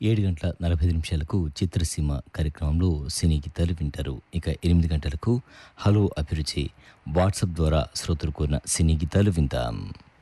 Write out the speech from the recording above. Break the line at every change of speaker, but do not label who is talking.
7:45 చిత్రసీమ కార్యక్రమంలో సినీ గీతాలు వింటారు. ఇక 8 గంటలకు హలో అభిరుచి వాట్సాప్ ద్వారా శ్రోతలు కోరిన సినీ గీతాలు విందాం.